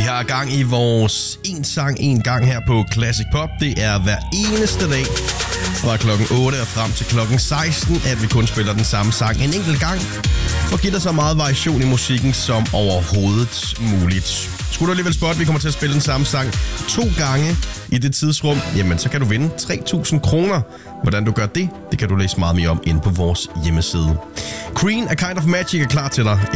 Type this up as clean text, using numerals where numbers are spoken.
Vi har gang i vores en sang en gang her på Classic Pop. Det er hver eneste dag fra klokken 8 og frem til klokken 16, at vi kun spiller den samme sang en enkelt gang. For at give dig så meget variation i musikken som overhovedet muligt. Skulle du alligevel spotte, at vi kommer til at spille den samme sang 2 gange i det tidsrum, jamen så kan du vinde 3.000 kroner. Hvordan du gør det, det kan du læse meget mere om inde på vores hjemmeside. Queen af Kind of Magic er klar til dig.